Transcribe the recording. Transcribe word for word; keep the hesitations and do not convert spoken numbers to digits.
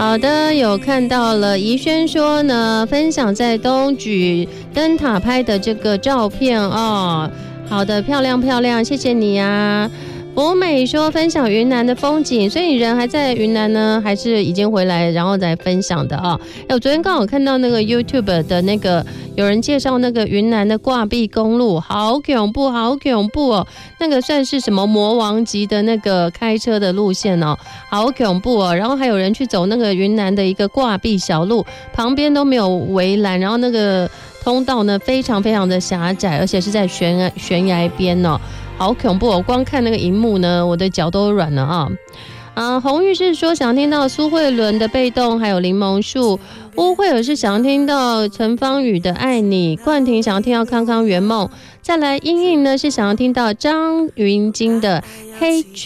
好的，有看到了怡轩说呢，分享在东莒灯塔拍的这个照片哦。好的，漂亮漂亮，谢谢你啊。博美说分享云南的风景，所以你人还在云南呢，还是已经回来然后再分享的啊？哎，我昨天刚好看到那个 YouTube 的那个有人介绍那个云南的挂壁公路，好恐怖，好恐怖哦！那个算是什么魔王级的那个开车的路线哦，好恐怖哦！然后还有人去走那个云南的一个挂壁小路，旁边都没有围栏，然后那个通道呢非常非常的狭窄，而且是在悬崖悬崖边哦。好恐怖哦！光看那个荧幕呢，我的脚都软了啊！啊，红玉是说想听到苏慧伦的被动，还有柠檬树。乌慧尔是想听到陈芳宇的爱你，冠廷想要听到康康圆梦。再来，英英呢是想要听到张芸京的黑